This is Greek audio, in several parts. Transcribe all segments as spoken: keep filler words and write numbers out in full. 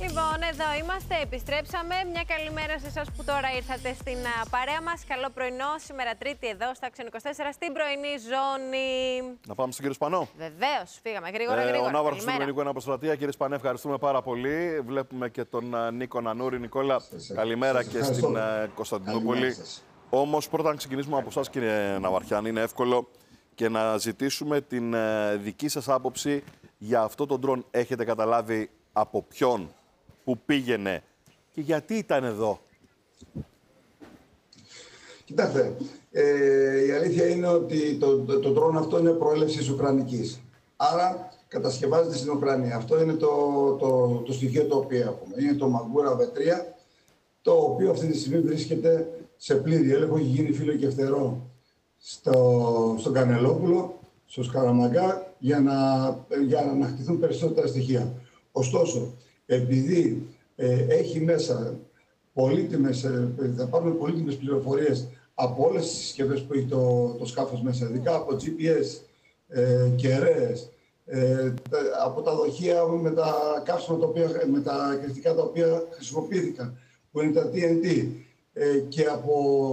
Λοιπόν, εδώ είμαστε, επιστρέψαμε. Μια καλημέρα σε εσάς που τώρα ήρθατε στην uh, παρέα μας. Καλό πρωινό, σήμερα Τρίτη εδώ στα Action είκοσι τέσσερα, στην πρωινή ζώνη. Να πάμε στον κύριο Σπανό. Βεβαίως, φύγαμε γρήγορα, γρήγορα. Ε, ο Ναύαρχος του Λιμενικού Αναποστρατεία. Κύριε Σπανέ, ευχαριστούμε πάρα πολύ. Βλέπουμε και τον uh, Νίκο Νανούρη. Νικόλα, σας καλημέρα σας και στην uh, Κωνσταντινούπολη. Όμως, πρώτα να ξεκινήσουμε από εσάς, κύριε Ναυαρχιάννη, είναι εύκολο και να ζητήσουμε την uh, δική σας άποψη για αυτό το ντρόν. Έχετε καταλάβει από ποιον, που πήγαινε και γιατί ήταν εδώ? Κοιτάξτε, ε, η αλήθεια είναι ότι το, το, το ντρόν αυτό είναι προέλευσης ουκρανικής. Άρα κατασκευάζεται στην Ουκρανία. Αυτό είναι το, το, το στοιχείο το οποίο έχουμε. Είναι το Μαγκούρα βι τρία, το οποίο αυτή τη στιγμή βρίσκεται σε πλήρη έλεγχο. Έχει γίνει φύλλο και φτερό στο, στον Κανελόπουλο, στο Σκαραμαγκά, για να, για να ανακτηθούν περισσότερα στοιχεία. Ωστόσο, επειδή ε, έχει μέσα πολύτιμες, ε, θα πάρουμε πολύτιμες πληροφορίες από όλες τις συσκευές που έχει το, το σκάφος μέσα, ειδικά από τζι πι ες, ε, κεραίες, ε, από τα δοχεία με τα καύσιμα, τα οποία, με τα κριτικά τα οποία χρησιμοποιήθηκαν, που είναι τα τι εν τι, ε, και από,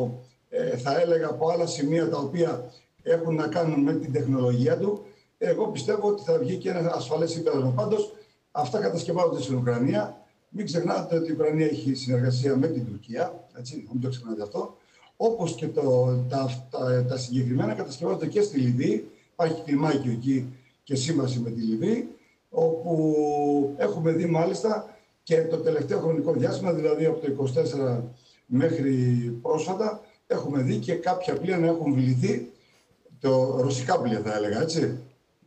ε, θα έλεγα, από άλλα σημεία τα οποία έχουν να κάνουν με την τεχνολογία του, εγώ πιστεύω ότι θα βγει και ένα ασφαλές συμπέρασμα. Πάντως, αυτά κατασκευάζονται στην Ουκρανία. Μην ξεχνάτε ότι η Ουκρανία έχει συνεργασία με την Τουρκία, έτσι, μην το ξεχνάτε αυτό. Όπως και το, τα, τα, τα συγκεκριμένα κατασκευάζονται και στη Λιβύη. Υπάρχει κλιμάκιο εκεί και σύμβαση με τη Λιβύη, όπου έχουμε δει μάλιστα και το τελευταίο χρονικό διάστημα, δηλαδή από το είκοσι τέσσερα μέχρι πρόσφατα, έχουμε δει και κάποια πλοία να έχουν βληθεί, το ρωσικά πλοία θα έλεγα, έτσι.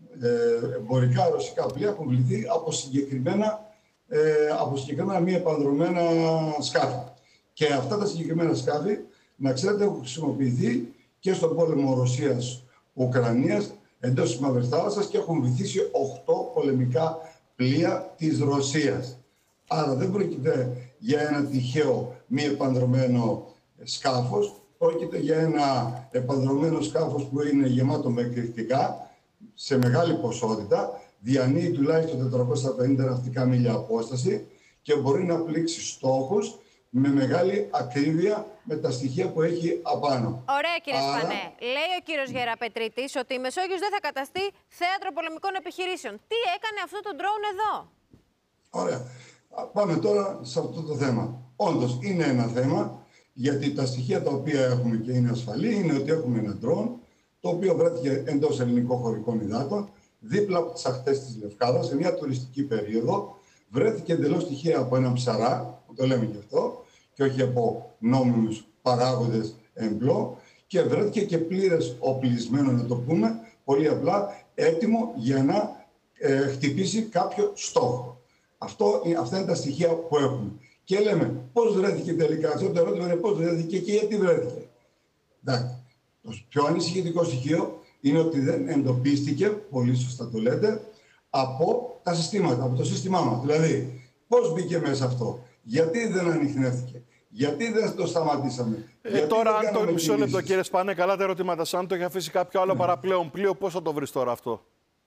Ε, εμπορικά ρωσικά πλοία έχουν βληθεί από συγκεκριμένα, ε, από συγκεκριμένα μη επανδρομένα σκάφη. Και αυτά τα συγκεκριμένα σκάφη, να ξέρετε, έχουν χρησιμοποιηθεί και στον πόλεμο Ρωσίας-Ουκρανίας εντός της Μαύρης Θάλασσας και έχουν βυθίσει οκτώ πολεμικά πλοία της Ρωσίας. Άρα δεν πρόκειται για ένα τυχαίο μη επανδρομένο σκάφος, πρόκειται για ένα επανδρομένο σκάφος που είναι γεμάτο με εκρηκτικά, σε μεγάλη ποσότητα, διανύει τουλάχιστον τετρακόσια πενήντα ναυτικά μίλια απόσταση και μπορεί να πλήξει στόχους με μεγάλη ακρίβεια με τα στοιχεία που έχει απάνω. Ωραία, κύριε Άρα... Σπανέ. Λέει ο κύριος Γεραπετρίτης ότι η Μεσόγειος δεν θα καταστεί θέατρο πολεμικών επιχειρήσεων. Τι έκανε αυτό το ντρόουν εδώ? Ωραία. Πάμε τώρα σε αυτό το θέμα. Όντως είναι ένα θέμα, γιατί τα στοιχεία τα οποία έχουμε και είναι ασφαλή είναι ότι έχουμε ένα ντρόουν το οποίο βρέθηκε εντός ελληνικών χωρικών υδάτων, δίπλα από τις ακτές της Λευκάδας, σε μια τουριστική περίοδο. Βρέθηκε εντελώς τυχαία από έναν ψαρά, που το λέμε και αυτό, και όχι από νόμιμους παράγοντες εμπλό, και βρέθηκε και πλήρες οπλισμένο, να το πούμε, πολύ απλά, έτοιμο για να ε, χτυπήσει κάποιο στόχο. Αυτό, αυτά είναι τα στοιχεία που έχουμε. Και λέμε πώς βρέθηκε τελικά. Αυτό το ερώτημα είναι πώς βρέθηκε και γιατί βρέθηκε. Εντάξει. Το πιο ανησυχητικό στοιχείο είναι ότι δεν εντοπίστηκε, πολύ σωστά το λέτε, από τα συστήματα, από το σύστημά μας. Δηλαδή, πώς μπήκε μέσα αυτό, γιατί δεν ανιχνεύτηκε, γιατί δεν το σταματήσαμε. Ε, τώρα, αν το μισό λεπτό, κύριε Σπανέ, καλά τα ερωτήματα. Αν το έχει αφήσει κάποιο άλλο ναι. παραπλέον πλοίο, πώς θα το βρεις τώρα αυτό?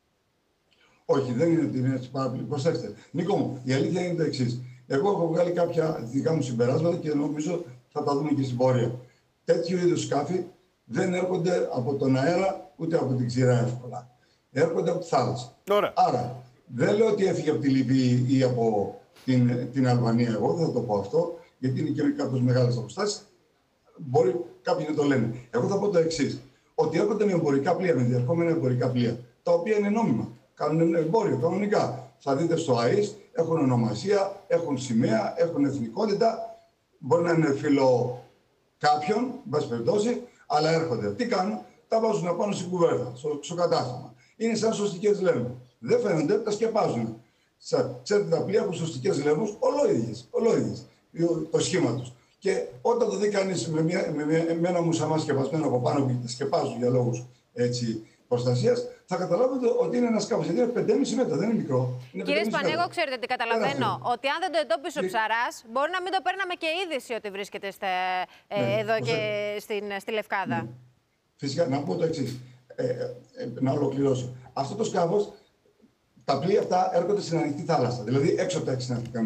Όχι, δεν είναι ότι είναι έτσι παραπλέον. Προσέξτε, Νίκο μου, η αλήθεια είναι το εξής. Εγώ έχω βγάλει κάποια δικά μου συμπεράσματα και νομίζω θα τα δούμε και στην πορεία. Τέτοιου είδους σκάφη δεν έρχονται από τον αέρα ούτε από την ξηρά εύκολα. Έρχονται από τη θάλασσα. Ωραία. Άρα, δεν λέω ότι έφυγε από τη Λιβύη ή από την, την Αλβανία. Εγώ δεν θα το πω αυτό, γιατί είναι και κάποιες μεγάλες αποστάσεις. Μπορεί κάποιοι να το λένε. Εγώ θα πω το εξής. Ότι έρχονται με εμπορικά πλοία, με διερχόμενα εμπορικά πλοία, τα οποία είναι νόμιμα. Κάνουν εμπόριο κανονικά. Θα δείτε στο ΑΙΣ, έχουν ονομασία, έχουν σημαία, έχουν εθνικότητα. Μπορεί να είναι φίλο κάποιον, εν πάση περιπτώσει, αλλά έρχονται. Τι κάνουν? Τα βάζουν απάνω στην κουβέρτα, στο, στο κατάστημα. Είναι σαν σωστικές λέμβες. Δεν φαίνονται, τα σκεπάζουν. Ξέρετε, τα πλοία έχουν σωστικές λέμβες, ολόιδιες, ολόιδιες, το σχήμα τους. Και όταν το δει κανείς με, μια, με, με, με ένα μουσαμά σκεπασμένο από πάνω που τα σκεπάζουν για λόγους προστασίας, θα καταλάβετε ότι είναι ένα σκάφος. Γιατί είναι πέντε κόμμα πέντε μέτρα, δεν είναι μικρό. Είναι Κύριε Σπανέ, εγώ ξέρετε τι καταλαβαίνω. Ότι αν δεν το εντόπισε ο ψαράς, μπορεί να μην το παίρναμε και είδηση ότι βρίσκεται στε, ε, ναι, εδώ και στην, στη Λευκάδα. Ναι. Φυσικά, να πω το εξής. Ε, ε, να ολοκληρώσω. Αυτό το σκάφος, τα πλοία αυτά έρχονται στην ανοιχτή θάλασσα, δηλαδή έξω από τα έξι ναυτικά μίλια.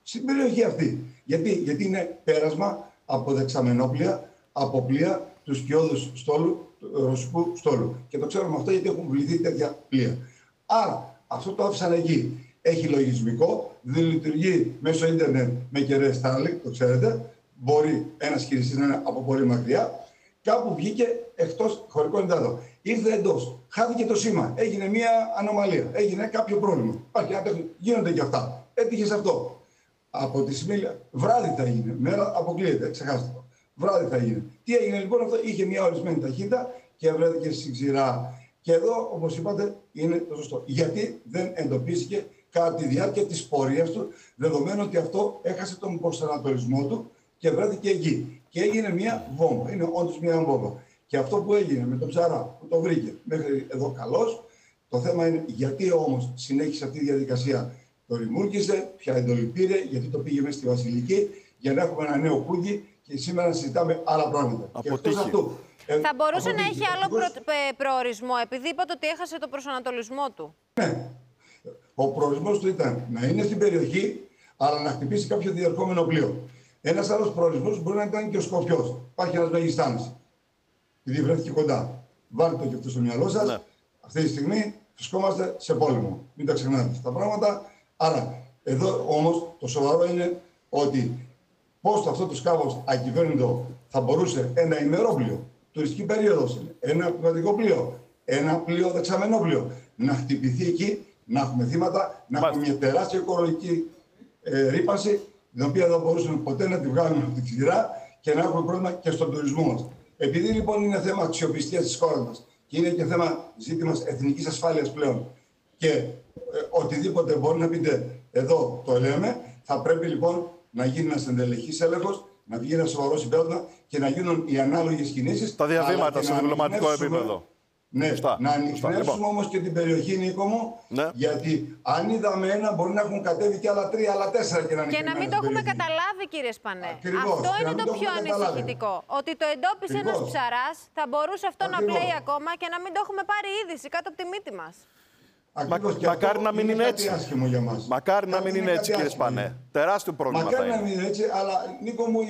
στην περιοχή αυτή. Γιατί, Γιατί είναι πέρασμα από δεξαμενόπλια, από πλοία του σκιώδους στόλου, του ρωσικού στόλου. Και το ξέρουμε αυτό γιατί έχουν βληθεί τέτοια πλοία. Άρα, αυτό το άφησαν εκεί. Έχει λογισμικό, δεν λειτουργεί μέσω ίντερνετ με κεραίες Starlink, το ξέρετε. Μπορεί ένας χειριστής να είναι από πολύ μακριά. Κάπου βγήκε εκτός χωρικών υδάτων. Ήρθε εντός. Χάθηκε το σήμα. Έγινε μια ανομαλία. Έγινε κάποιο πρόβλημα. Υπάρχει ένα τεχνικό. Γίνονται και αυτά. Έτυχε σε αυτό. Από τη στιγμή. Βράδυ θα γίνει. Μέρα αποκλείεται. Ξεχάστε το. Βράδυ θα γίνει. Τι έγινε λοιπόν αυτό? Είχε μια ορισμένη ταχύτητα και βρέθηκε στην ξηρά. Και εδώ, όπως είπατε, είναι το σωστό. Γιατί δεν εντοπίστηκε κατά τη διάρκεια της πορείας του, δεδομένου ότι αυτό έχασε τον προσανατολισμό του και βρέθηκε εκεί. Και έγινε μια βόμβα. Είναι όντως μια βόμβα. Και αυτό που έγινε με τον Ψαρά, που το βρήκε μέχρι εδώ καλώς, το θέμα είναι γιατί όμως συνέχισε αυτή η διαδικασία. Το ρημούργησε, ποια εντολή πήρε, γιατί το πήγε μέσα στη Βασιλική, για να έχουμε ένα νέο κούγκι και σήμερα να συζητάμε άλλα πράγματα. Από και εκτός αυτού, ε, θα μπορούσε να έχει άλλο προ, Ευτυχώς... προορισμό, επειδή είπατε ότι έχασε το προσανατολισμό του. Ναι. Ο προορισμός του ήταν να είναι στην περιοχή, αλλά να χτυπήσει κάποιο διερχόμενο πλοίο. Ένας άλλος προορισμός μπορεί να ήταν και ο Σκοπιός. Υπάρχει ένας Μεγιστάνης. Επειδή βρέθηκε κοντά. Βάλτε το και αυτό στο μυαλό σας. Ναι. Αυτή τη στιγμή βρισκόμαστε σε πόλεμο. Μην τα ξεχνάτε αυτά τα πράγματα. Άρα, εδώ όμως το σοβαρό είναι ότι πώς αυτό το σκάφος ακυβέρνητο θα μπορούσε ένα ημερόπλοιο, τουριστική περίοδος είναι, ένα πνευματικό πλοίο, ένα πλοίο δεξαμενόπλοιο, να χτυπηθεί εκεί, να έχουμε θύματα, να έχουμε μια τεράστια οικολογική ε, ρύπανση, την οποία δεν μπορούσαμε ποτέ να τη βγάλουμε από την ξηρά και να έχουμε πρόβλημα και στον τουρισμό μας. Επειδή λοιπόν είναι θέμα αξιοπιστίας της χώρας μας και είναι και θέμα ζήτημα εθνικής ασφάλειας πλέον και ε, οτιδήποτε μπορεί να πείτε εδώ το λέμε, θα πρέπει λοιπόν να γίνει ένας εντελεχής έλεγχος, να βγει ένα σοβαρό συμπέρασμα και να γίνουν οι ανάλογες κινήσεις. Τα διαβήματα σε διπλωματικό επίπεδο. Ναι, Σωστά. να ανοιχνεύσουμε λοιπόν όμως και την περιοχή, Νίκο μου, ναι. Γιατί αν είδαμε ένα, μπορεί να έχουν κατέβει και άλλα τρία, άλλα τέσσερα και να Και να μην το έχουμε καταλάβει, κύριε Σπανέ. Ακριβώς. Αυτό είναι το, το πιο ανησυχητικό. Ότι το εντόπισε ένας ψαράς, θα μπορούσε αυτό Ακριβώς. να πλέει ακόμα και να μην το έχουμε πάρει είδηση κάτω από τη μύτη μας. Μα, μακάρι να μην είναι έτσι. Για μας. Μακάρι να μην είναι έτσι, κύριε Σπανέ. Τεράστιο πρόβλημα. Μακάρι θα να μην είναι έτσι, αλλά Νίκο μου,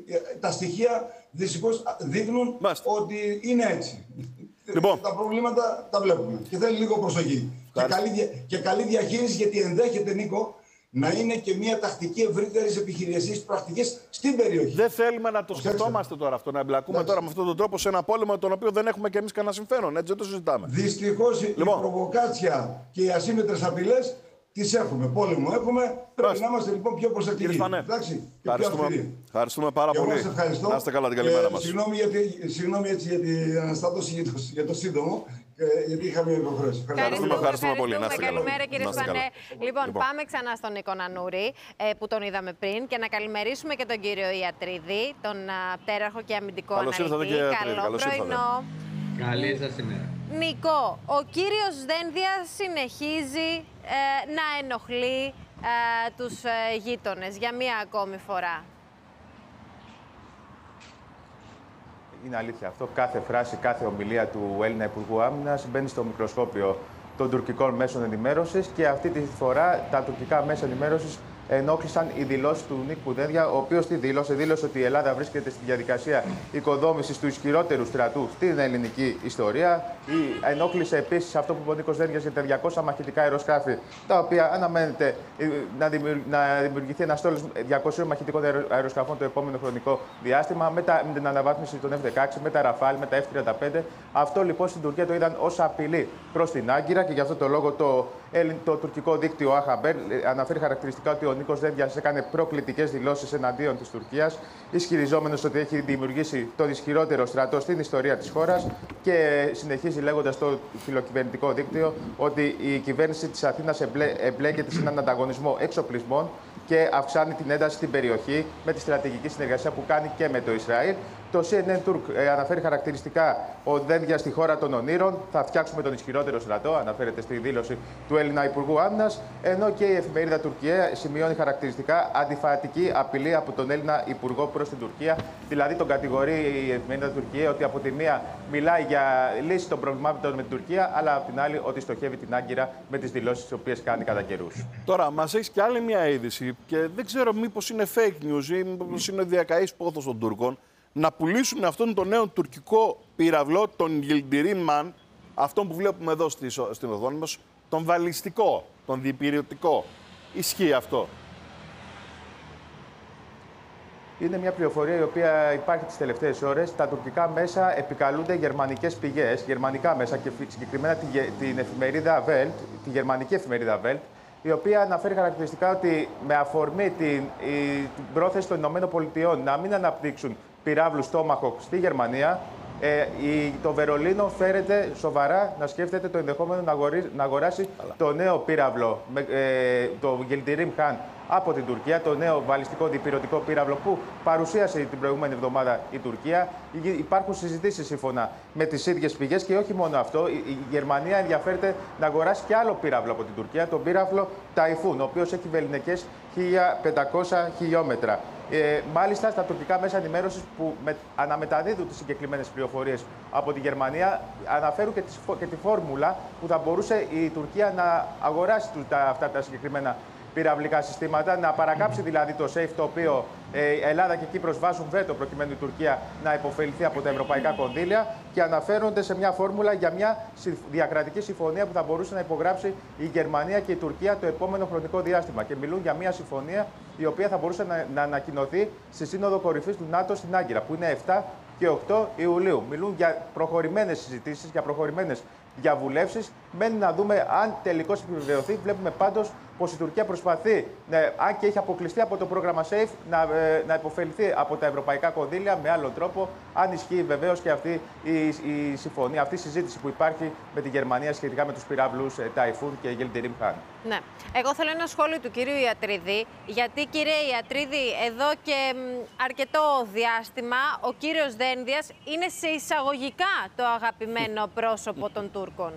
τα στοιχεία δυστυχώς δείχνουν Μάστε. ότι είναι έτσι. Λοιπόν. Τα προβλήματα τα βλέπουμε και θέλει λίγο προσοχή. Και καλή, και καλή διαχείριση, γιατί ενδέχεται, Νίκο, να είναι και μια τακτική ευρύτερης επιχειρησίας πρακτικής στην περιοχή. Δεν θέλουμε να το σκεφτόμαστε τώρα αυτό, να εμπλακούμε Εντάξει. τώρα με αυτόν τον τρόπο σε ένα πόλεμο τον οποίο δεν έχουμε και εμείς κανένα συμφέρον. Έτσι δεν το συζητάμε. Δυστυχώς λοιπόν. η προβοκάτσια και οι ασύμμετρες απειλές τις έχουμε. Πόλεμο έχουμε. Πρέπει Άς. να είμαστε λοιπόν πιο προσεκτικοί. Εντάξει. Ευχαριστούμε, ευχαριστούμε πάρα πολύ. Να είστε καλά την καλημέρα μας. Συγγνώμη, γιατί, συγγνώμη έτσι για την αναστάτωση για το, για το σύντομο. Γιατί είχαμε υποχρέωση. Ευχαριστούμε, ευχαριστούμε πολύ. Να είστε καλά. Καλημέρα, κύριε Σπανέ. Λοιπόν, λοιπόν, πάμε ξανά στον Νίκο Νανούρη, ε, που τον είδαμε πριν, και να καλημερίσουμε και τον κύριο Ιατρίδη, τον α, πτέραρχο και αμυντικό αναλυτή. Καλό πρωινό. Καλή σας ημέρα. Νίκο, ο κύριος Δένδιας συνεχίζει ε, να ενοχλεί ε, τους ε, γείτονες για μία ακόμη φορά. Είναι αλήθεια αυτό. Κάθε φράση, κάθε ομιλία του Έλληνα Υπουργού Άμυνας μπαίνει στο μικροσκόπιο των τουρκικών μέσων ενημέρωσης και αυτή τη φορά τα τουρκικά μέσα ενημέρωσης ενόχλησαν οι δηλώσεις του Νίκου Δένδια, ο οποίος τι δήλωσε, δήλωσε ότι η Ελλάδα βρίσκεται στη διαδικασία οικοδόμησης του ισχυρότερου στρατού στην ελληνική ιστορία. Ή ενόχλησε επίσης αυτό που είπε ο Νίκος Δένδιας για τα διακόσια μαχητικά αεροσκάφη, τα οποία αναμένεται να, δημιουργ... να δημιουργηθεί ένα στόλος διακοσίων μαχητικών αεροσκαφών το επόμενο χρονικό διάστημα, με, τα... με την αναβάθμιση των εφ δεκαέξι, με τα Ραφάλ, με τα εφ τριάντα πέντε. Αυτό λοιπόν στην Τουρκία το είδαν ως απειλή προς την Άγκυρα και γι' αυτό το λόγο το, το τουρκικό δίκτυο Αχαμπέρ αναφέρει χαρακτηριστικά ότι ο Νίκος Δένδιας έκανε προκλητικές δηλώσεις εναντίον της Τουρκίας, ισχυριζόμενος ότι έχει δημιουργήσει τον ισχυρότερο στρατό στην ιστορία της χώρας και συνεχίζει λέγοντας στο φιλοκυβερνητικό δίκτυο ότι η κυβέρνηση της Αθήνας εμπλέ, εμπλέκεται σε έναν ανταγωνισμό εξοπλισμών και αυξάνει την ένταση στην περιοχή με τη στρατηγική συνεργασία που κάνει και με το Ισραήλ. Το σι εν εν Turk ε, αναφέρει χαρακτηριστικά ότι δένδια στη χώρα των ονείρων. Θα φτιάξουμε τον ισχυρότερο στρατό, αναφέρεται στη δήλωση του Έλληνα Υπουργού Άμυνας. Ενώ και η εφημερίδα Τουρκία σημειώνει χαρακτηριστικά αντιφατική απειλή από τον Έλληνα Υπουργό προς την Τουρκία. Δηλαδή, τον κατηγορεί η εφημερίδα Τουρκία ότι από τη μία μιλάει για λύση των προβλημάτων με την Τουρκία, αλλά από την άλλη ότι στοχεύει την Άγκυρα με τις δηλώσεις τις οποίες κάνει κατά καιρούς. Τώρα, μας έχει και άλλη μια είδηση και δεν ξέρω μήπως είναι fake news ή μήπως είναι διακαής πόθος των Τούρκων. Να πουλήσουν αυτόν τον νέο τουρκικό πύραυλο, τον Yildirim Man, αυτόν που βλέπουμε εδώ στη, στην οθόνη μας, τον βαλιστικό, τον διπυρωτικό. Ισχύει αυτό? Είναι μια πληροφορία η οποία υπάρχει τις τελευταίες ώρες. Τα τουρκικά μέσα επικαλούνται γερμανικές πηγές, γερμανικά μέσα και συγκεκριμένα την εφημερίδα Welt, τη γερμανική εφημερίδα Welt, η οποία αναφέρει χαρακτηριστικά ότι με αφορμή την, η, την πρόθεση των ΗΠΑ να μην αναπτύξουν πυράβλους Tomahawk στη Γερμανία, ε, η, το Βερολίνο φέρεται σοβαρά να σκέφτεται το ενδεχόμενο να, αγορί, να αγοράσει Αλλά. το νέο πύραυλο, ε, το Yildirim Han, από την Τουρκία, το νέο βαλιστικό διπυρωτικό πύραυλο που παρουσίασε την προηγούμενη εβδομάδα η Τουρκία. Υπάρχουν συζητήσεις σύμφωνα με τις ίδιες πηγές και όχι μόνο αυτό. Η Γερμανία ενδιαφέρεται να αγοράσει και άλλο πύραυλο από την Τουρκία, τον πύραυλο Ταϊφούν, ο οποίος έχει βεληνικές χίλια πεντακόσια χιλιόμετρα. Ε, μάλιστα, στα τουρκικά μέσα ενημέρωσης που με, αναμεταδίδουν τις συγκεκριμένες πληροφορίες από τη Γερμανία, αναφέρουν και, τις, και τη φόρμουλα που θα μπορούσε η Τουρκία να αγοράσει τους, τα, αυτά τα συγκεκριμένα πυραυλικά συστήματα, να παρακάψει δηλαδή το ΣΕΙΦ, το οποίο ε, Ελλάδα και Κύπρος βάζουν βέτο προκειμένου η Τουρκία να υποφεληθεί από τα ευρωπαϊκά κονδύλια και αναφέρονται σε μια φόρμουλα για μια διακρατική συμφωνία που θα μπορούσε να υπογράψει η Γερμανία και η Τουρκία το επόμενο χρονικό διάστημα. Και μιλούν για μια συμφωνία η οποία θα μπορούσε να, να ανακοινωθεί στη Σύνοδο Κορυφής του ΝΑΤΟ στην Άγκυρα, που είναι επτά και οκτώ Ιουλίου. Μιλούν για προχωρημένες συζητήσεις, για προχωρημένες διαβουλεύσεις. Μένει να δούμε αν τελικώς επιβεβαιωθεί. Βλέπουμε πάντως πως η Τουρκία προσπαθεί, ναι, αν και έχει αποκλειστεί από το πρόγραμμα ΣΕΙΦ, να, ε, να υποφεληθεί από τα ευρωπαϊκά κονδύλια με άλλον τρόπο, αν ισχύει βεβαίως και αυτή η, η συμφωνία, αυτή η συζήτηση που υπάρχει με τη Γερμανία σχετικά με τους πυράβλους ε, Ταϊφούν και Yildirim Han. Ναι. Εγώ θέλω ένα σχόλιο του κύριου Ιατρίδη, γιατί κύριε Ιατρίδη, εδώ και αρκετό διάστημα ο κύριος Δένδιας είναι σε εισαγωγικά το αγαπημένο πρόσωπο των Τούρκων.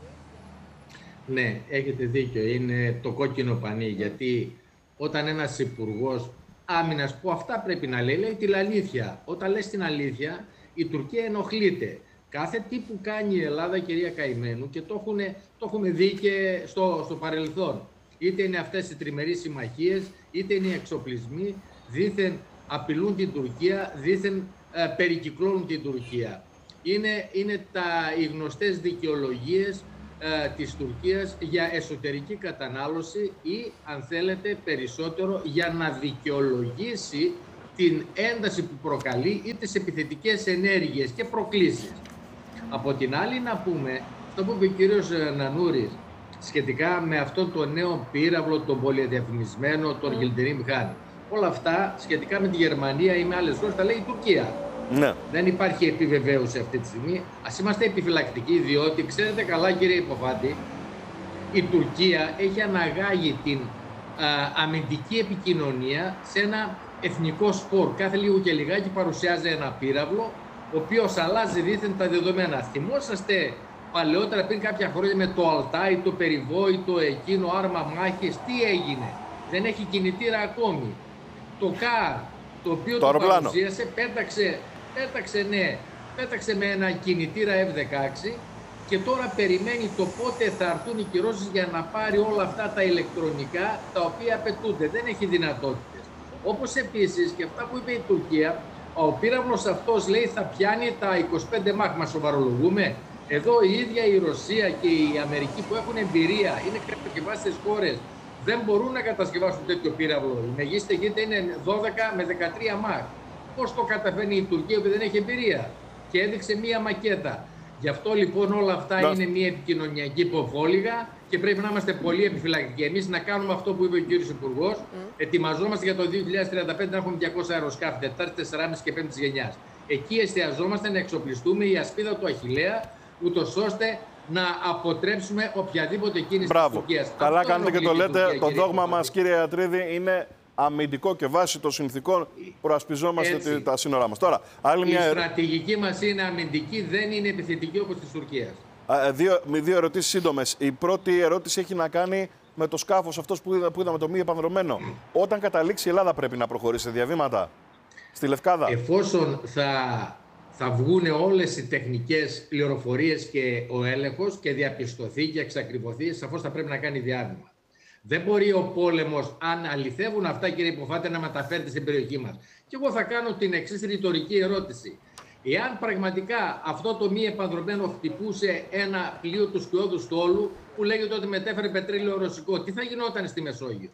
Ναι, έχετε δίκιο. Είναι το κόκκινο πανί, γιατί όταν ένας υπουργός άμυνας, που αυτά πρέπει να λέει, λέει την αλήθεια. Όταν λες την αλήθεια, η Τουρκία ενοχλείται. Κάθε τι που κάνει η Ελλάδα, κυρία Καημένου, και το, έχουνε, το έχουμε δει και στο, στο παρελθόν. Είτε είναι αυτές οι τριμερείς συμμαχίες, είτε είναι οι εξοπλισμοί, δήθεν απειλούν την Τουρκία, δήθεν ε, περικυκλώνουν την Τουρκία. Είναι, είναι τα, οι γνωστές δικαιολογίες ε, της Τουρκίας για εσωτερική κατανάλωση ή, αν θέλετε, περισσότερο για να δικαιολογήσει την ένταση που προκαλεί ή τις επιθετικές ενέργειες και προκλήσεις. Από την άλλη να πούμε, αυτό που είπε ο κύριος Νανούρης, σχετικά με αυτό το νέο πύραυλο, τον πολυδιαφημισμένο, τον Yildirim Han. Όλα αυτά σχετικά με τη Γερμανία ή με άλλες χώρες τα λέει η Τουρκία. Ναι. Δεν υπάρχει επιβεβαίωση αυτή τη στιγμή. Ας είμαστε επιφυλακτικοί, διότι ξέρετε καλά, κύριε Υποφάντη, η Τουρκία έχει αναγάγει την α, αμυντική επικοινωνία σε ένα εθνικό σπορ. Κάθε λίγο και λιγάκι παρουσιάζει ένα πύραυλο, ο οποίος αλλάζει δήθεν τα δεδομένα. Θυμόσαστε παλαιότερα, πριν κάποια χρόνια, με το Αλτάι, το περιβόητο εκείνο άρμα μάχης, τι έγινε? Δεν έχει κινητήρα ακόμη. Το ΚΑΡ, το οποίο το, το παρουσίασε, πέταξε, πέταξε, ναι, πέταξε με ένα κινητήρα εφ δεκαέξι και τώρα περιμένει το πότε θα έρθουν οι κυρώσεις για να πάρει όλα αυτά τα ηλεκτρονικά τα οποία απαιτούνται. Δεν έχει δυνατότητες. Όπως επίσης και αυτά που είπε η Τουρκία, ο πύραυλος αυτός, λέει, θα πιάνει τα είκοσι πέντε μαχ. Μας σοβαρολογούμε? Εδώ η ίδια η Ρωσία και η Αμερική, που έχουν εμπειρία, είναι κατασκευάστες χώρες, δεν μπορούν να κατασκευάσουν τέτοιο πύραυλο. Η μεγίστη γίνεται είναι δώδεκα με δεκατρία μαχ. Πώς το καταφέρνει η Τουρκία που δεν έχει εμπειρία? Και έδειξε μία μακέτα. Γι' αυτό λοιπόν όλα αυτά να. είναι μία επικοινωνιακή υποβόλιγα και πρέπει να είμαστε πολύ επιφυλακτικοί. Εμείς να κάνουμε αυτό που είπε ο κύριος Υπουργός. Mm. Ετοιμαζόμαστε για το δύο χιλιάδες τριάντα πέντε να έχουμε διακόσια αεροσκάφη, τετάρτη, τεσσάράμισι και πέμπτη γενιάς. Εκεί εστιαζόμαστε να εξοπλιστούμε η ασπίδα του Αχιλλέα, ούτως ώστε να αποτρέψουμε οποιαδήποτε κίνηση της Τουρκίας. Καλά κάνετε και το λέτε. Το δόγμα μας, κύριε Ιατρίδη, είναι αμυντικό και βάσει των συνθήκων προασπιζόμαστε Έτσι. τα σύνορά μας. Τώρα, άλλη Η μια... στρατηγική μας είναι αμυντική, δεν είναι επιθετική όπως της Τουρκίας. Δύο, με δύο ερωτήσεις σύντομες. Η πρώτη ερώτηση έχει να κάνει με το σκάφος αυτός που, είδα, που είδαμε το μη επανδρωμένο. Όταν καταλήξει η Ελλάδα πρέπει να προχωρήσει σε διαβήματα στη Λευκάδα. Εφόσον θα, θα βγουν όλες οι τεχνικές πληροφορίες και ο έλεγχος και διαπιστωθεί και εξακριβωθεί, σαφώς θα πρέπει να κάνει διάβημα. Δεν μπορεί ο πόλεμος, αν αληθεύουν αυτά, κύριε Υποφάτε, να μεταφέρεται στην περιοχή μας. Και εγώ θα κάνω την εξής ρητορική ερώτηση. Εάν πραγματικά αυτό το μη επανδρωμένο χτυπούσε ένα πλοίο του σκιώδου στόλου που λέγεται ότι μετέφερε πετρέλαιο ρωσικό, τι θα γινόταν στη Μεσόγειο?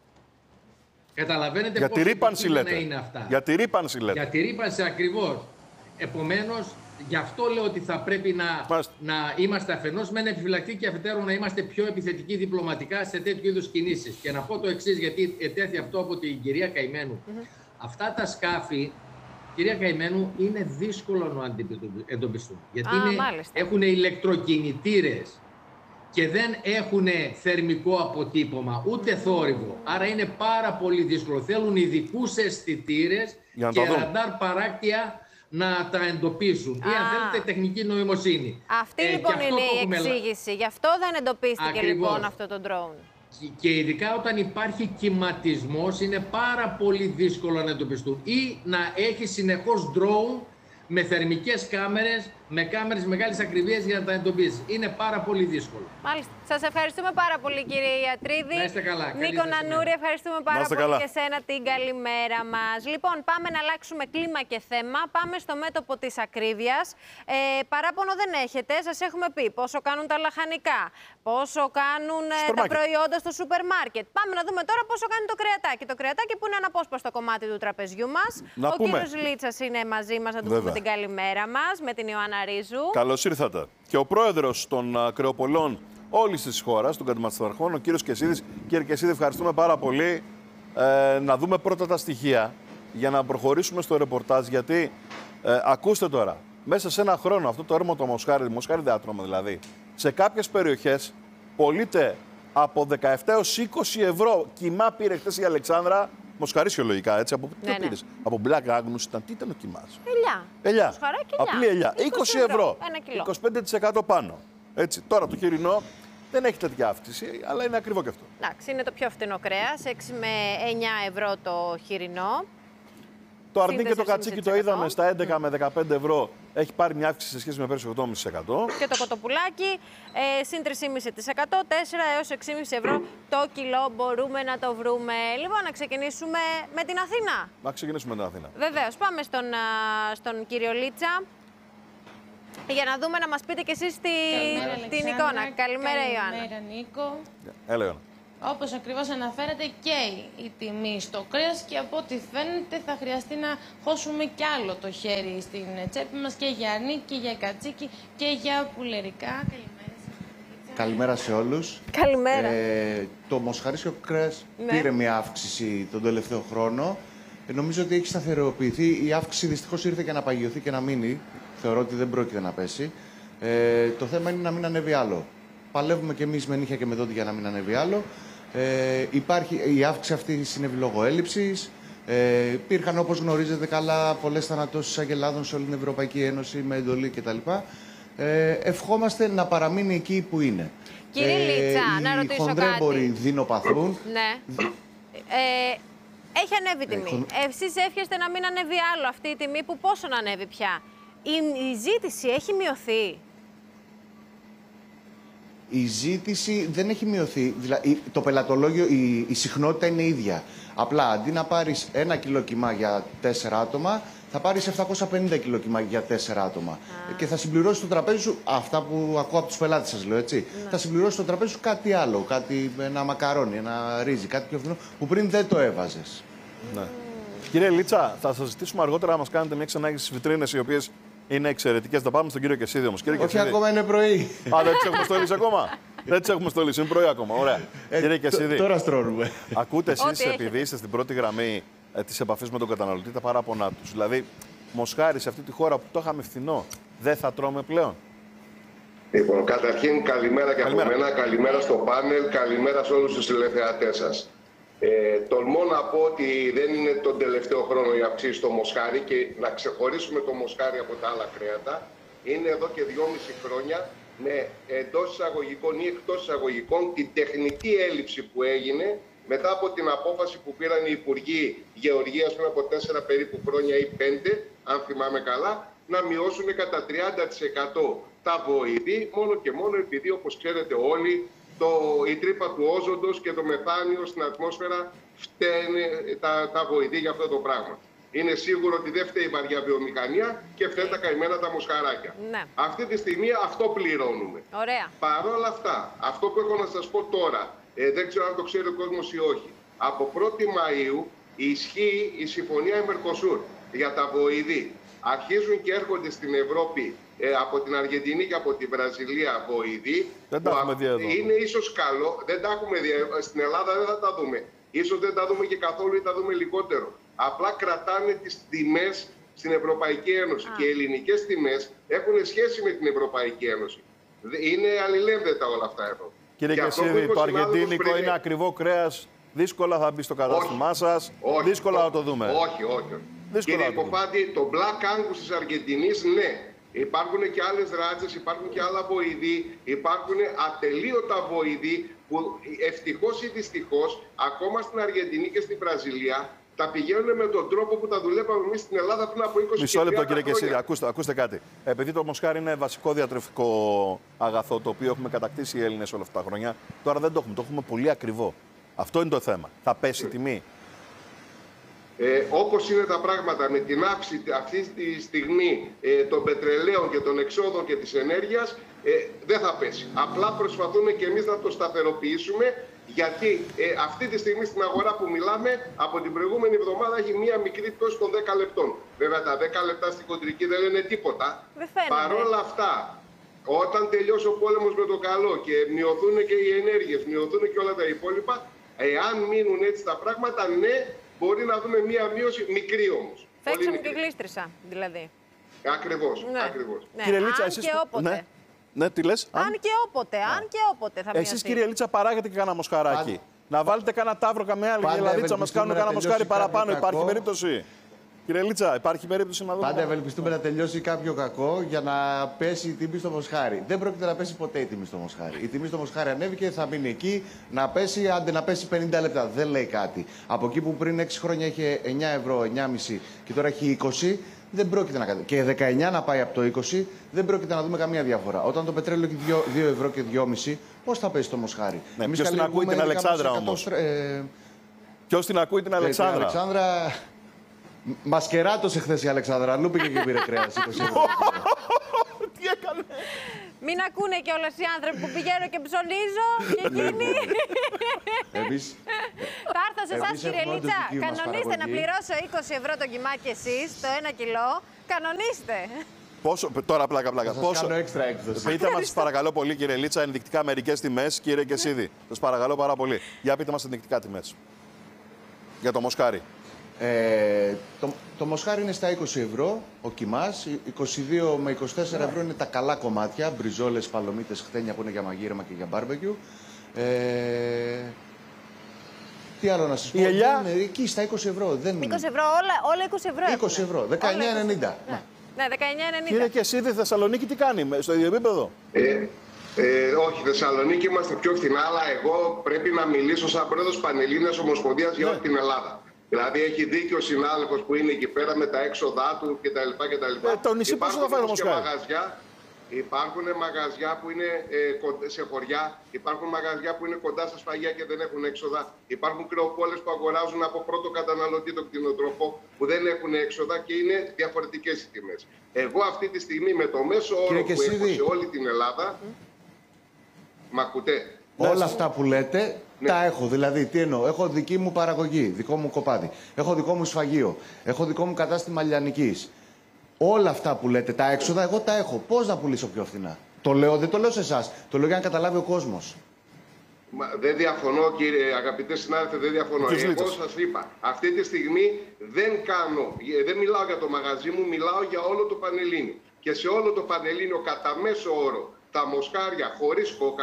Καταλαβαίνετε Για τη ρύπανση λέτε. Είναι αυτά. Για τη ρύπανση λέτε. Για τη ρύπανση ακριβώς. Επομένως, γι' αυτό λέω ότι θα πρέπει να, να είμαστε αφενός μεν επιφυλακτικοί και αφετέρου να είμαστε πιο επιθετικοί διπλωματικά σε τέτοιου είδους κινήσεις. Και να πω το εξής, γιατί ετέθη αυτό από την κυρία Καημένου. Mm-hmm. Αυτά τα σκάφη, κυρία Καημένου, είναι δύσκολο να εντοπιστούν. Γιατί Α, είναι, έχουν ηλεκτροκινητήρες και δεν έχουν θερμικό αποτύπωμα, ούτε θόρυβο. Άρα είναι πάρα πολύ δύσκολο. Θέλουν ειδικούς αισθητήρες και ραντάρ παράκτια να τα εντοπίσουν. Α. Ή αν θέλετε τεχνική νοημοσύνη. Αυτή ε, λοιπόν είναι η έχουμε... εξήγηση. Γι' αυτό δεν εντοπίστηκε Ακριβώς. λοιπόν αυτό το drone. Και ειδικά όταν υπάρχει κυματισμός είναι πάρα πολύ δύσκολο να εντοπιστούν. Ή να έχει συνεχώς drone με θερμικές κάμερες, με κάμερες μεγάλης ακριβίας για να τα εντοπίσει. Είναι πάρα πολύ δύσκολο. Μάλιστα. Σας ευχαριστούμε πάρα πολύ, κύριε Ιατρίδη. Να είστε καλά. Νίκο Νανούρη, ευχαριστούμε πάρα πολύ καλά. Και σένα την καλημέρα μας. Λοιπόν, πάμε να αλλάξουμε κλίμα και θέμα. Πάμε στο μέτωπο της ακρίβειας. Ε, παράπονο δεν έχετε. Σας έχουμε πει πόσο κάνουν τα λαχανικά, πόσο κάνουν ε, τα προϊόντα στο σούπερ μάρκετ. Πάμε να δούμε τώρα πόσο κάνει το κρεατάκι. Το κρεατάκι που είναι αναπόσπαστο κομμάτι του τραπεζιού μας. Να Ο πούμε. κύριος Λίτσας είναι μαζί μας, να του πούμε την καλημέρα μας με την Ιωάννα Ρίζου. Καλώς ήρθατε. Και ο πρόεδρος των uh, κρεοπολών όλης της χώρας, των κατηματισταρχών, ο κύριος Κεσίδης. Κύριε Κεσίδη, ευχαριστούμε πάρα πολύ. Ε, να δούμε πρώτα τα στοιχεία για να προχωρήσουμε στο ρεπορτάζ. Γιατί, ε, ακούστε τώρα, μέσα σε ένα χρόνο αυτό το έρμο το μοσχάρι, μοσχάρι διάτρωμα δηλαδή, σε κάποιες περιοχές πωλείται από δεκαεπτά έως είκοσι ευρώ. Κιμά πήρε χτες η Αλεξάνδρα. Μοσχαρίσιο λογικά, έτσι. Από ναι, τι ναι. πήρες? Από Black Agnus ήταν. Τι ήταν ο κοιμάς? Ελιά. Ελιά. Μοσχαράκι Απλή ελιά. είκοσι ευρώ. Ένα κιλό. είκοσι πέντε τοις εκατό πάνω. Έτσι. Τώρα το χοιρινό δεν έχει τέτοια αύξηση, αλλά είναι ακριβό και αυτό. Εντάξει, είναι το πιο φθηνό κρέας. έξι με εννιά ευρώ το χοιρινό. Το αρνί και το κατσίκι το είδαμε στα έντεκα με δεκαπέντε ευρώ. Έχει πάρει μια αύξηση σε σχέση με πέρσι οκτώ κόμμα πέντε τοις εκατό. Και το κοτοπουλάκι ε, συν τρία κόμμα πέντε τοις εκατό, τέσσερα έως έξι κόμμα πέντε ευρώ το κιλό μπορούμε να το βρούμε. Λοιπόν, να ξεκινήσουμε με την Αθήνα. Να ξεκινήσουμε με την Αθήνα. Βεβαίως, πάμε στον, στον κύριο Λίτσα για να δούμε, να μας πείτε κι εσείς τη, την εικόνα. Καλημέρα, Ιωάννα. Καλημέρα, Νίκο. Έλα, Ιωάννα. Όπως ακριβώς αναφέρατε, και η τιμή στο κρέας και από ό,τι φαίνεται θα χρειαστεί να χώσουμε κι άλλο το χέρι στην τσέπη μας και για αρνί και για κατσίκι και για πουλερικά. Καλημέρα σας. Καλημέρα σε όλους. Καλημέρα. Ε, το μοσχαρίσιο κρέας ναι. πήρε μια αύξηση τον τελευταίο χρόνο. Ε, νομίζω ότι έχει σταθεροποιηθεί. Η αύξηση δυστυχώς ήρθε και να παγιωθεί και να μείνει. Θεωρώ ότι δεν πρόκειται να πέσει. Ε, το θέμα είναι να μην ανέβει άλλο. Παλεύουμε κι εμείς με νύχια και με δόντι για να μην ανέβει άλλο. Ε, υπάρχει, η αύξηση αυτή συνέβη λόγω έλλειψης. Ε, υπήρχαν, όπως γνωρίζετε καλά, πολλές θανατώσεις αγελάδων σε όλη την Ευρωπαϊκή Ένωση με εντολή κτλ. Ε, ευχόμαστε να παραμείνει εκεί που είναι. Κύριε ε, Λίτσα, να ρωτήσω κάτι. Οι χονδρέμποροι δεινοπαθούν. Ναι. Ε, έχει ανέβει η τιμή. Χον... Εσείς εύχεστε να μην ανέβει άλλο αυτή η τιμή που πόσο να ανέβει πια. Η, η ζήτηση έχει μειωθεί. Η ζήτηση δεν έχει μειωθεί. Δηλαδή, το πελατολόγιο, η, η συχνότητα είναι ίδια. Απλά αντί να πάρεις ένα κιλό κιμά για τέσσερα άτομα, θα πάρεις επτακόσια πενήντα κιλό κιμά για τέσσερα άτομα. Α. Και θα συμπληρώσεις το τραπέζι σου, αυτά που ακούω από τους πελάτες σας λέω, έτσι. Ναι. Θα συμπληρώσεις το τραπέζι σου κάτι άλλο, κάτι, ένα μακαρόνι, ένα ρύζι, κάτι πιο φθηνό, που πριν δεν το έβαζες. Ναι. Κύριε Λίτσα, θα σας ζητήσουμε αργότερα να μας κάνετε μια εξανάγκη στις βιτρίνες, οι οποίες είναι εξαιρετικές. Θα πάμε στον κύριο Κεσίδη όμως. Κύριε Όχι, Κεσίδη. ακόμα είναι πρωί. Α, δεν τις έχουμε στολίσει ακόμα. Δεν τις έχουμε στολίσει, είναι πρωί ακόμα. Ωραία. Ε, Κύριε Κεσίδη. Τώρα στρώνουμε. Ακούτε εσείς, επειδή είστε στην πρώτη γραμμή ε, της επαφής με τον καταναλωτή, τα παράπονά τους. Δηλαδή, μοσχάρι σε αυτή τη χώρα που το είχαμε φθηνό, δεν θα τρώμε πλέον? Λοιπόν, καταρχήν καλημέρα και από μένα, καλημέρα στο πάνελ, καλημέρα σε όλους τους τηλεθεατές σας. Ε, τολμώ να πω ότι δεν είναι τον τελευταίο χρόνο η αυξήση στο μοσχάρι και να ξεχωρίσουμε το μοσχάρι από τα άλλα κρέατα. Είναι εδώ και δυόμιση χρόνια με εντός εισαγωγικών ή εκτός εισαγωγικών την τεχνική έλλειψη που έγινε μετά από την απόφαση που πήραν οι Υπουργοί Γεωργίας πριν από τέσσερα περίπου χρόνια ή πέντε, αν θυμάμαι καλά, να μειώσουν κατά τριάντα τοις εκατό τα βοηδή, μόνο και μόνο επειδή, όπως ξέρετε όλοι, το, η τρύπα του όζοντος και το μεθάνιο στην ατμόσφαιρα φταίνε τα, τα βοηδή για αυτό το πράγμα. Είναι σίγουρο ότι δεν φταίει η βαριά βιομηχανία και φταίνε τα καημένα τα μοσχαράκια. Ναι. Αυτή τη στιγμή αυτό πληρώνουμε. Ωραία. Παρ' όλα αυτά, αυτό που έχω να σας πω τώρα, ε, δεν ξέρω αν το ξέρει ο κόσμος ή όχι. Από πρώτη Μαΐου ισχύει η συμφωνία Μερκοσούρ για τα βοηδή. Αρχίζουν και έρχονται στην Ευρώπη ε, από την Αργεντινή και από την Βραζιλία βοηδή. Δεν τα έχουμε δει εδώ. Είναι ίσως καλό, δεν τα έχουμε δει. Στην Ελλάδα δεν θα τα δούμε. Ίσως δεν τα δούμε και καθόλου ή τα δούμε λιγότερο. Απλά κρατάνε τις τιμές στην Ευρωπαϊκή Ένωση. Α. Και οι ελληνικές τιμές έχουν σχέση με την Ευρωπαϊκή Ένωση. Είναι αλληλένδετα όλα αυτά εδώ. Κύριε Κεσίδη, το αργεντίνικο πριν... είναι ακριβό κρέας. Δύσκολα θα μπει στο κατάστημά σας. Δύσκολα όχι, θα το δούμε. Όχι, όχι. Δύσκολα. Κύριε Υποφάτη, το Black Angus της Αργεντινής, ναι. Υπάρχουν και άλλες ράτσες, υπάρχουν και άλλα βοηδή, υπάρχουν ατελείωτα βοηδή που ευτυχώς ή δυστυχώς ακόμα στην Αργεντινή και στην Βραζιλία τα πηγαίνουν με τον τρόπο που τα δουλεύαμε εμείς στην Ελλάδα πριν από είκοσι Μισό λεπτό, κύριε χρόνια. Κεσίδη, ακούστε, ακούστε κάτι. Επειδή το μοσχάρι είναι βασικό διατροφικό αγαθό το οποίο έχουμε κατακτήσει οι Έλληνες όλα αυτά τα χρόνια, τώρα δεν το έχουμε. Το έχουμε πολύ ακριβό. Αυτό είναι το θέμα. Θα πέσει η τιμή. Ε, όπως είναι τα πράγματα με την αύξηση αυτή τη στιγμή ε, των πετρελαίων και των εξόδων και της ενέργειας, ε, δεν θα πέσει. Απλά προσπαθούμε και εμείς να το σταθεροποιήσουμε, γιατί ε, αυτή τη στιγμή στην αγορά που μιλάμε, από την προηγούμενη εβδομάδα έχει μία μικρή πτώση των δέκα λεπτών. Βέβαια τα δέκα λεπτά στην κοντρική δεν λένε τίποτα. Παρ' όλα αυτά, όταν τελειώσει ο πόλεμος με το καλό και μειωθούν και οι ενέργειες, μειωθούν και όλα τα υπόλοιπα, εάν μείνουν έτσι τα πράγματα, ναι, μπορεί να δούμε μία μείωση, μικρή όμως. Φέξαμε και γλίστρισα, δηλαδή. Ακριβώς, ναι. ακριβώς. Ναι. Κύριε Λίτσα, αν εσείς... και όποτε. Ναι. Ναι, τι λες? Αν, αν και όποτε, ναι. αν και όποτε θα μειωθεί. Εσείς, κύριε Λίτσα, παράγετε και κανένα μοσχαράκι. Πάντα. Να βάλετε κανένα τάβρο, καμία άλλη γελαδίτσα, μας κάνουν κανένα μοσχάρι παραπάνω. Υπάρχει κακό. Περίπτωση? Κύριε Λίτσα, υπάρχει περίπτωση να δούμε? Πάντα ευελπιστούμε να τελειώσει κάποιο κακό για να πέσει η τιμή στο μοσχάρι. Δεν πρόκειται να πέσει ποτέ η τιμή στο μοσχάρι. Η τιμή στο μοσχάρι ανέβηκε, θα μείνει εκεί, να πέσει, άντε να πέσει πενήντα λεπτά. Δεν λέει κάτι. Από εκεί που πριν έξι χρόνια είχε εννιά ευρώ, εννιά κόμμα πέντε και τώρα έχει είκοσι, δεν πρόκειται να κάνει. Και δεκαεννιά να πάει από το είκοσι, δεν πρόκειται να δούμε καμία διαφορά. Όταν το πετρέλαιο έχει δύο ευρώ και δυόμισι, πώς θα πέσει το μοσχάρι? Ναι, ποιος την ακούει την Αλεξάνδρα όμως? Ε... Ποιος την ακούει την Αλεξάνδρα? Την Αλεξάνδρα... Μασκεράτωσε χθες η Αλεξάνδρα. Αλλού πήγε και πήρε κρέας. Τι έκανε? Μην ακούνε κιόλας οι άνθρωποι που πηγαίνω και ψωνίζω και εκείνοι. Εμείς... Θα έρθω σε εσάς, κύριε Λίτσα. Κανονίστε να πληρώσω είκοσι ευρώ το κιμάκι εσείς, το ένα κιλό. Κανονίστε. Πόσο, τώρα πλάκα πλάκα. Θα Πόσο... σας κάνω έξτρα έκδοση. Πείτε μας παρακαλώ πολύ, κύριε Λίτσα, ενδεικτικά μερικές τιμές, κύριε Κεσίδη. Σας παρακαλώ πάρα πολύ. Για πείτε μας ενδεικτικά τιμές. Για το μοσχάρι. Ε, το, το μοσχάρι είναι στα είκοσι ευρώ, ο κιμάς, είκοσι δύο με είκοσι τέσσερα ευρώ είναι τα καλά κομμάτια, μπριζόλες, παλωμίτες, χτένια που είναι για μαγείρεμα και για μπάρμπεκιου. Ε, τι άλλο να σας πω, η ελιά? Είναι εκεί στα είκοσι ευρώ. Δεν... είκοσι ευρώ, όλα, όλα είκοσι ευρώ. είκοσι ευρώ, δεκαεννιά ενενήντα. Ναι, ναι δεκαεννιά ενενήντα. Κύριε Κεσίδη, Θεσσαλονίκη τι κάνει, στο ίδιο επίπεδο? Ε, ε, όχι, Θεσσαλονίκη είμαστε πιο φθηνά, αλλά εγώ πρέπει να μιλήσω σαν πρόεδρος Πανελλήνιας Ομοσπονδίας για όλη την Ελλάδα. Δηλαδή έχει δίκιο ο συνάδελφος που είναι εκεί πέρα με τα έξοδά του κτλ. Ε, το νησί πόσο θα φάει το μοσχάρι? Υπάρχουν μαγαζιά που είναι ε, σε χωριά, υπάρχουν μαγαζιά που είναι κοντά στα σφαγεία και δεν έχουν έξοδα. Υπάρχουν κρεοπόλες που αγοράζουν από πρώτο καταναλωτή τον κτηνοτρόφο που δεν έχουν έξοδα και είναι διαφορετικές οι τιμές. Εγώ αυτή τη στιγμή με το μέσο όρο που έχω σε όλη την Ελλάδα. Mm. Μ' ακούτε? Όλα αυτά που λέτε, ναι, τα έχω. Δηλαδή, τι εννοώ, έχω δική μου παραγωγή, δικό μου κοπάδι. Έχω δικό μου σφαγείο. Έχω δικό μου κατάστημα λιανικής. Όλα αυτά που λέτε, τα έξοδα, εγώ τα έχω. Πώς να πουλήσω πιο φθηνά? Το λέω, δεν το λέω σε εσάς. Το λέω για να καταλάβει ο κόσμος. Μα, δεν διαφωνώ, κύριε αγαπητέ συνάδελφε, δεν διαφωνώ. Εγώ σας είπα, αυτή τη στιγμή δεν κάνω, δεν μιλάω για το μαγαζί μου, μιλάω για όλο το Πανελλήνιο. Και σε όλο το Πανελλήνιο, κατά μέσο όρο, τα μοσχάρια χωρίς κόκαλο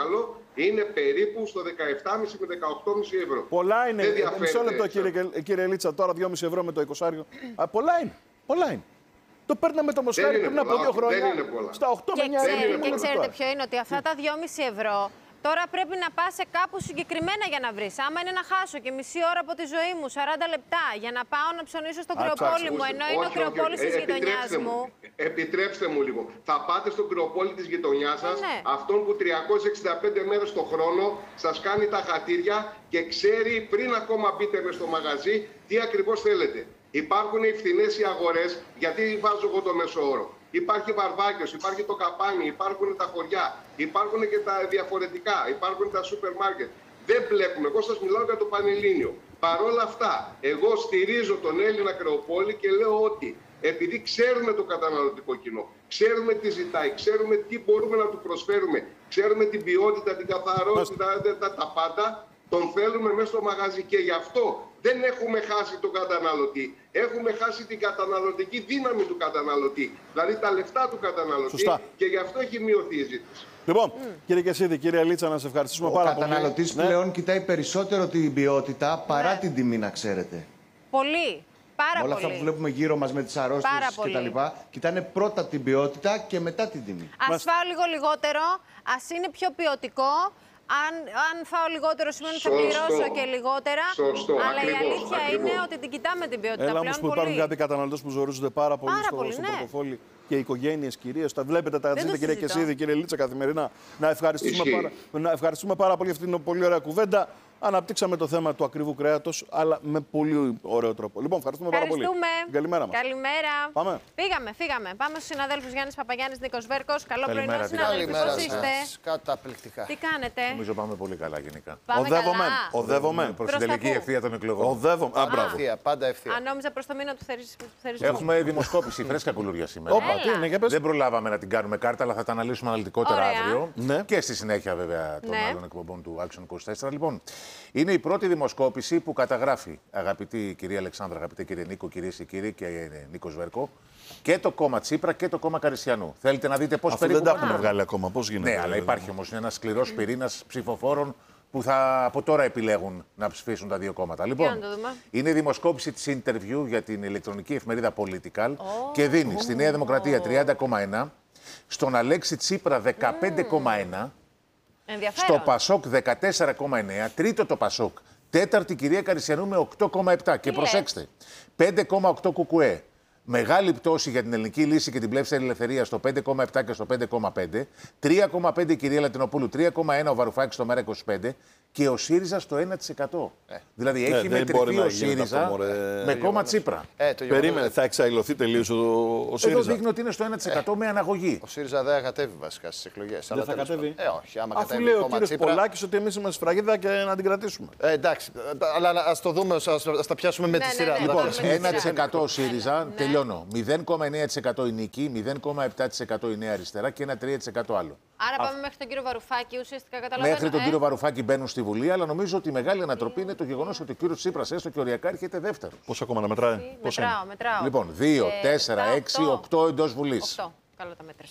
Είναι περίπου στο δεκαεπτά κόμμα πέντε με δεκαοκτώ κόμμα πέντε ευρώ. Πολλά είναι. Δεν Ε, διαφέρει Μισό λεπτό, έξω. κύριε, κύριε Λίτσα, τώρα δυόμισι ευρώ με το εικοσάριο. Α, πολλά είναι. Πολλά είναι. Το παίρναμε το Μοσχάρι είναι πριν από πολλά, δύο όχι, χρόνια. δεν είναι πολλά. Στα οκτώ με Και, εννιά ξέρετε, ευρώ. και ξέρετε ποιο είναι, ότι αυτά τα δυόμισι ευρώ τώρα πρέπει να πας σε κάπου συγκεκριμένα για να βρεις. Άμα είναι να χάσω και μισή ώρα από τη ζωή μου, σαράντα λεπτά, για να πάω να ψωνίσω στον Κρεοπόλη μου, ενώ είναι ο Κρεοπόλης της γειτονιάς μου. Επιτρέψτε μου λίγο. Θα πάτε στον Κρεοπόλη της γειτονιάς σας, ναι. αυτόν που τριακόσιες εξήντα πέντε μέρες το χρόνο σας κάνει τα χατήρια και ξέρει πριν ακόμα μπείτε μες στο μαγαζί τι ακριβώς θέλετε. Υπάρχουν οι φθηνές οι αγορές, γιατί βάζω εγώ το μέσο όρο. Υπάρχει Βαρβάκιος, υπάρχει το Καπάνι, υπάρχουν τα χωριά, υπάρχουν και τα διαφορετικά, υπάρχουν τα σούπερ μάρκετ. Δεν βλέπουμε. Εγώ σας μιλάω για το Πανελλήνιο. Παρ' όλα αυτά, εγώ στηρίζω τον Έλληνα Κρεοπόλη και λέω ότι επειδή ξέρουμε το καταναλωτικό κοινό, ξέρουμε τι ζητάει, ξέρουμε τι μπορούμε να του προσφέρουμε, ξέρουμε την ποιότητα, την καθαρότητα, τα, τα, τα πάντα, τον θέλουμε μέσα στο μαγαζί και γι' αυτό δεν έχουμε χάσει τον καταναλωτή. Έχουμε χάσει την καταναλωτική δύναμη του καταναλωτή, δηλαδή τα λεφτά του καταναλωτή. Σωστά. Και γι' αυτό έχει μειωθεί η ζήτηση. Λοιπόν, mm. κύριε Κεσίδη, κύριε Λίτσα, να σε ευχαριστήσουμε Ο πάρα πολύ. Ο καταναλωτής πλέον ναι. κοιτάει περισσότερο την ποιότητα παρά ναι. την τιμή, να ξέρετε. Πολύ. Πάρα όλα πολύ. αυτά που βλέπουμε γύρω μας με τις αρρώστιες κτλ. Κοιτάνε πρώτα την ποιότητα και μετά την τιμή. Ας φάω λίγο λιγότερο, ας είναι πιο ποιοτικό. Αν, αν φάω λιγότερο σημαίνει ότι θα πληρώσω και λιγότερα. Σωστό. Αλλά Ακριβώς, η αλήθεια ακριβώς. είναι ότι την κοιτάμε την ποιότητα. Έλα πλέον όμως που πολύ. υπάρχουν κάποιοι καταναλωτές που ζορίζονται πάρα πολύ πάρα στο, πολύ, στο ναι. πορτοφόλι και οι οικογένειες κυρίως. Τα βλέπετε, τα ζείτε κύριε Κεσίδη, κύριε Λίτσα καθημερινά. Να ευχαριστούμε, πάρα, να ευχαριστούμε πάρα πολύ για αυτήν την πολύ ωραία κουβέντα. Αναπτύξαμε το θέμα του ακριβού κρέατος, αλλά με πολύ ωραίο τρόπο. Λοιπόν, ευχαριστούμε, ευχαριστούμε. πάρα πολύ. Καλημέρα μας. Καλημέρα. Πάμε. Πήγαμε, φύγαμε. Πάμε στους συναδέλφους Γιάννης Παπαγιάννης, Νίκος Βέρκος. Καλό πρωινό, συναδέλφοι. Καλημέρα Πώς είστε? Καταπληκτικά. Τι κάνετε? Νομίζω πάμε πολύ καλά γενικά. Πάμε Οδεύομαι. καλά. Οδεύομαι. Προς την τελική ευθεία των εκλογών. Οδεύομαι. Α, μπράβο. Ευθεία, πάντα ευθεία. Αν νόμιζα προς το μήνα του θερισμού. Έχουμε δημοσκόπηση, φρέσκα κουλούρια σήμερα. Όπα, τι είναι, για πες. Δεν προλάβαμε να την κάνουμε κάρτα, αλλά θα τα αναλύσουμε αναλυτικότερα Ωραία. αύριο. Ναι. Και στη συνέχεια, βέβαια, των Ναι. άλλων εκπομπών του Action είκοσι τέσσερα. Λοιπόν, είναι η πρώτη δημοσκόπηση που καταγράφει, αγαπητή κυρία Αλεξάνδρα, αγαπητέ κύριε Νίκο, κυρίες και κύριοι, και Νίκος Βέρκο, και το κόμμα Τσίπρα και το κόμμα Καριστιανού. Θέλετε να δείτε πώς Αυτό περίπου. δεν τα έχουμε βγάλει ακόμα. Πώς γίνεται? Ναι, αλλά υπάρχει όμως ένα σκληρός πυρήνας ψηφοφόρων που θα από τώρα επιλέγουν να ψηφίσουν τα δύο κόμματα. Λοιπόν, να το δούμε. είναι δημοσκόπηση της Interview για την ηλεκτρονική εφημερίδα Political και δίνει oh. στη Νέα Δημοκρατία τριάντα κόμμα ένα, στον Αλέξη Τσίπρα δεκαπέντε κόμμα ένα, Ενδιαφέρον. στο Πασόκ δεκατέσσερα κόμμα εννέα, τρίτο το Πασόκ, τέταρτη κυρία Καριστιανού με οκτώ κόμμα επτά. Και προσέξτε, πέντε κόμμα οκτώ Κουκουέ. Μεγάλη πτώση για την Ελληνική Λύση και την Πλεύστερη Ελευθερία στο πέντε κόμμα επτά και στο πέντε κόμμα πέντε. τρία κόμμα πέντε η κυρία Λατινοπούλου, τρία κόμμα ένα ο Βαρουφάκης στο Μέρα είκοσι πέντε και ο ΣΥΡΙΖΑ στο ένα τοις εκατό. Ε. Δηλαδή έχει δεν μπορεί μετρηθεί να ο γίνει ΣΥΡΙΖΑ αυτό, μωρέ. με κόμμα Τσίπρα. Ε, το Περίμενε, θα εξαϊλωθεί τελείως ο, ο ΣΥΡΙΖΑ. Εδώ δείχνει ότι είναι στο ένα τοις εκατό ε. με αναγωγή. Ο ΣΥΡΙΖΑ δεν θα κατέβει βασικά στις εκλογές. Δεν θα κατέβει. Ε, όχι, άμα Αφού κατέβει λέει ο κόμμα κύριος Τσίπρα... Πολάκης ότι εμείς είμαστε σφραγίδα και να την κρατήσουμε. Ε, εντάξει, αλλά ας το δούμε, ας, ας τα πιάσουμε με Ναι, τη ναι, σειρά. ναι, Λοιπόν, με τη σειρά. ένα τοις εκατό ο ΣΥΡΙΖα, Ναι. τελειώνω. μηδέν κόμμα εννέα τοις εκατό η Νίκη, μηδέν κόμμα επτά τοις εκατό η Νέα Αριστερά και ένα τρία τοις εκατό άλλο. Άρα πάμε μέχρι τον κύριο Βαρουφάκη, ουσιαστικά καταλαβαίνω. Μέχρι τον ε? κύριο Βαρουφάκη μπαίνουν στη Βουλή, αλλά νομίζω ότι η μεγάλη ανατροπή είναι το γεγονός ότι ο κύριος Τσίπρας έστω και οριακά έρχεται δεύτερος. Πόσο ακόμα να μετράει? Μετράω, μετράω. Λοιπόν, δύο, Ε, τέσσερα, επτά, έξι, οκτώ. οκτώ εντός Βουλής. οκτώ. Καλό τα μέτρησα.